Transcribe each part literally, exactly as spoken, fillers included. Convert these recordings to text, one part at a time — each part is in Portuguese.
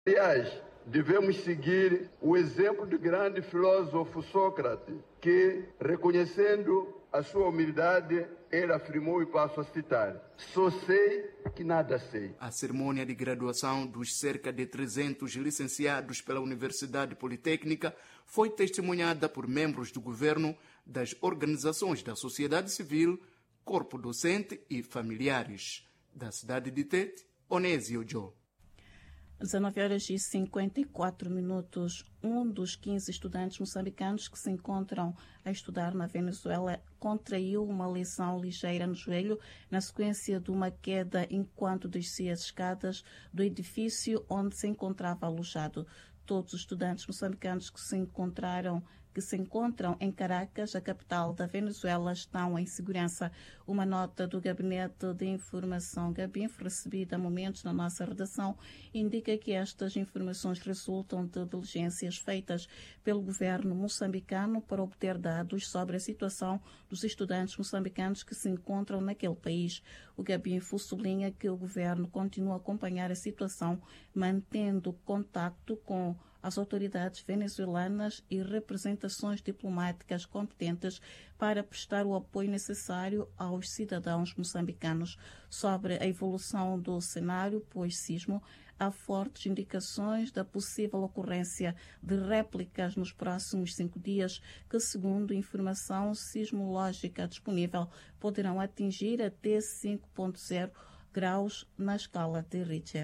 Aliás, devemos seguir o exemplo do grande filósofo Sócrates, que, reconhecendo a sua humildade, ele afirmou, e passo a citar: só sei que nada sei. A cerimônia de graduação dos cerca de trezentos licenciados pela Universidade Politécnica foi testemunhada por membros do governo, das organizações da sociedade civil, corpo docente e familiares. Da cidade de Tete, Onésio Joe. dezenove horas e cinquenta e quatro minutos. Um dos quinze estudantes moçambicanos que se encontram a estudar na Venezuela contraiu uma lesão ligeira no joelho na sequência de uma queda enquanto descia as escadas do edifício onde se encontrava alojado. Todos os estudantes moçambicanos que se encontraram que se encontram em Caracas, a capital da Venezuela, estão em segurança. Uma nota do Gabinete de Informação Gabinf, recebida há momentos na nossa redação, indica que estas informações resultam de diligências feitas pelo governo moçambicano para obter dados sobre a situação dos estudantes moçambicanos que se encontram naquele país. O Gabinf sublinha que o governo continua a acompanhar a situação, mantendo contacto com as autoridades venezuelanas e representações diplomáticas competentes para prestar o apoio necessário aos cidadãos moçambicanos. Sobre a evolução do cenário pós-sismo, há fortes indicações da possível ocorrência de réplicas nos próximos cinco dias, que, segundo informação sismológica disponível, poderão atingir até cinco ponto zero graus na escala de Richter.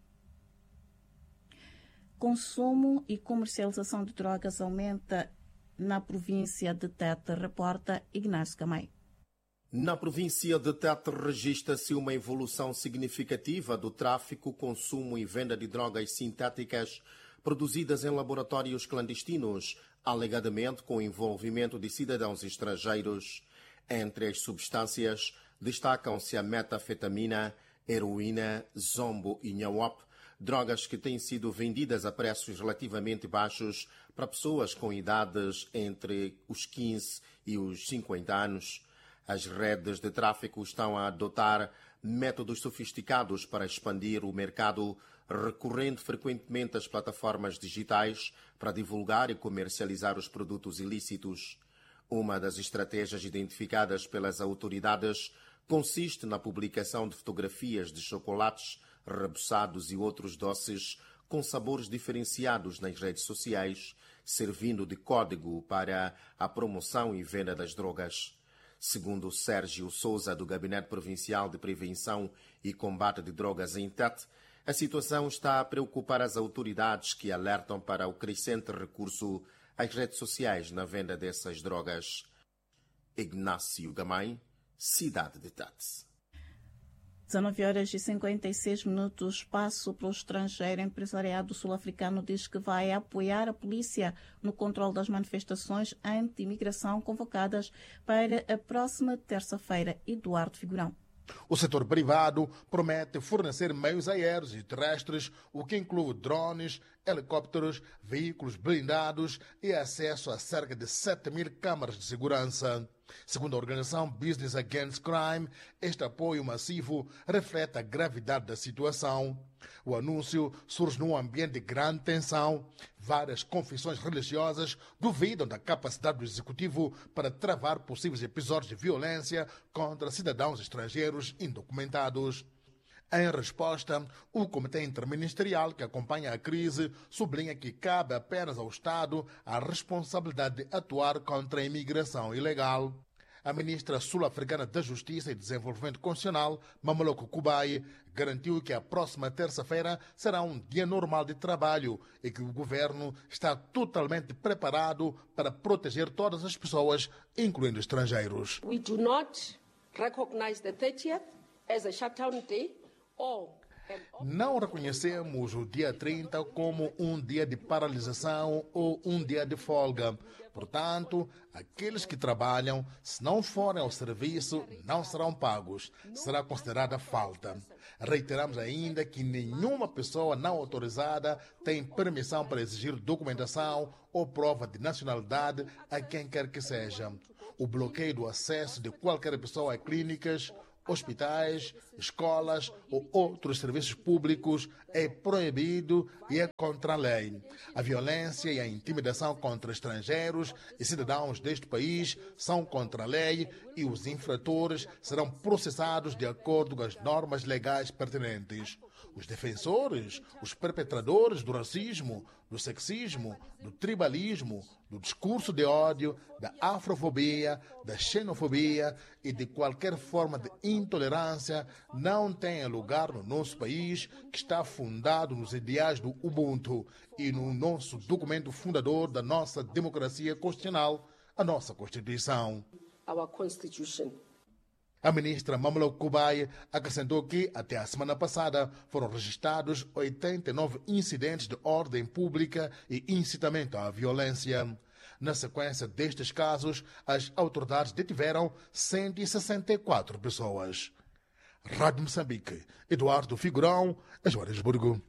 Consumo e comercialização de drogas aumenta na província de Tete, reporta Ignacio Camay. Na província de Tete registra-se uma evolução significativa do tráfico, consumo e venda de drogas sintéticas produzidas em laboratórios clandestinos, alegadamente com envolvimento de cidadãos estrangeiros. Entre as substâncias destacam-se a metafetamina, heroína, zombo e nhawap, drogas que têm sido vendidas a preços relativamente baixos para pessoas com idades entre os quinze e os cinquenta anos. As redes de tráfico estão a adotar métodos sofisticados para expandir o mercado, recorrendo frequentemente às plataformas digitais para divulgar e comercializar os produtos ilícitos. Uma das estratégias identificadas pelas autoridades consiste na publicação de fotografias de chocolates, reboçados e outros doces com sabores diferenciados nas redes sociais, servindo de código para a promoção e venda das drogas. Segundo Sérgio Souza, do Gabinete Provincial de Prevenção e Combate de Drogas em Tete, a situação está a preocupar as autoridades, que alertam para o crescente recurso às redes sociais na venda dessas drogas. Ignacio Gamay, cidade de Tete. dezenove horas e cinquenta e seis minutos. Passo para o estrangeiro. O empresariado sul-africano diz que vai apoiar a polícia no controle das manifestações anti-imigração convocadas para a próxima terça-feira. Eduardo Figurão. O setor privado promete fornecer meios aéreos e terrestres, o que inclui drones, helicópteros, veículos blindados e acesso a cerca de sete mil câmaras de segurança. Segundo a organização Business Against Crime, este apoio massivo reflete a gravidade da situação. O anúncio surge num ambiente de grande tensão. Várias confissões religiosas duvidam da capacidade do executivo para travar possíveis episódios de violência contra cidadãos estrangeiros indocumentados. Em resposta, o Comitê Interministerial que acompanha a crise sublinha que cabe apenas ao Estado a responsabilidade de atuar contra a imigração ilegal. A ministra sul-africana da Justiça e Desenvolvimento Constitucional, Mameloko Kubayi, garantiu que a próxima terça-feira será um dia normal de trabalho e que o governo está totalmente preparado para proteger todas as pessoas, incluindo estrangeiros. We do not recognize the thirtieth as a shutdown day. Não reconhecemos o dia trinta como um dia de paralisação ou um dia de folga. Portanto, aqueles que trabalham, se não forem ao serviço, não serão pagos. Será considerada falta. Reiteramos ainda que nenhuma pessoa não autorizada tem permissão para exigir documentação ou prova de nacionalidade a quem quer que seja. O bloqueio do acesso de qualquer pessoa a clínicas, hospitais, escolas ou outros serviços públicos é proibido e é contra a lei. A violência e a intimidação contra estrangeiros e cidadãos deste país são contra a lei e os infratores serão processados de acordo com as normas legais pertinentes. Os defensores, os perpetradores do racismo, do sexismo, do tribalismo, do discurso de ódio, da afrofobia, da xenofobia e de qualquer forma de intolerância não têm lugar no nosso país, que está fundado nos ideais do Ubuntu e no nosso documento fundador da nossa democracia constitucional, a nossa Constituição. Our Constitution. A ministra Mamlouk Kubai acrescentou que, até a semana passada, foram registrados oitenta e nove incidentes de ordem pública e incitamento à violência. Na sequência destes casos, as autoridades detiveram cento e sessenta e quatro pessoas. Rádio Moçambique, Eduardo Figurão, Joanesburgo.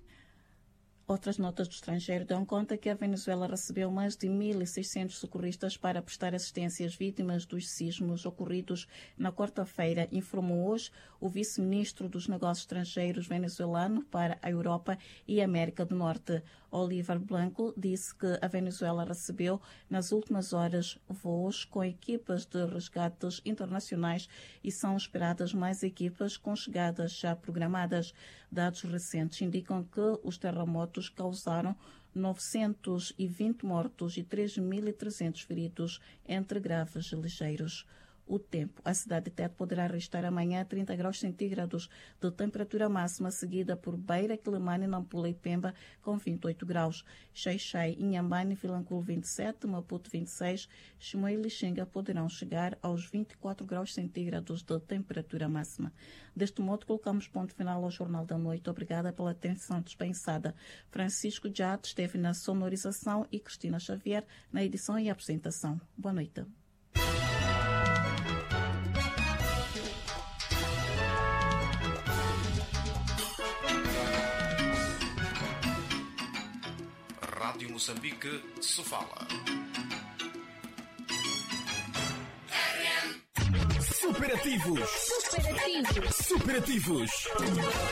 Outras notas do estrangeiro dão conta que a Venezuela recebeu mais de mil e seiscentos socorristas para prestar assistência às vítimas dos sismos ocorridos na quarta-feira, informou hoje o vice-ministro dos Negócios Estrangeiros venezuelano para a Europa e a América do Norte. Oliver Blanco disse que a Venezuela recebeu nas últimas horas voos com equipas de resgates internacionais e são esperadas mais equipas com chegadas já programadas. Dados recentes indicam que os terremotos causaram novecentos e vinte mortos e três mil e trezentos feridos, entre graves e ligeiros. O tempo. A cidade de Tete poderá registrar amanhã trinta graus centígrados de temperatura máxima, seguida por Beira, Quelimane, Nampula e Pemba, com vinte e oito graus. Xai-Xai, Inhambane e Vilanculo, vinte e sete, Maputo, vinte e seis, Chimoio e Lixinga poderão chegar aos vinte e quatro graus centígrados de temperatura máxima. Deste modo, colocamos ponto final ao Jornal da Noite. Obrigada pela atenção dispensada. Francisco Jade esteve na sonorização e Cristina Xavier na edição e apresentação. Boa noite. Rádio Moçambique se fala. Superativos. Superativos. Superativos.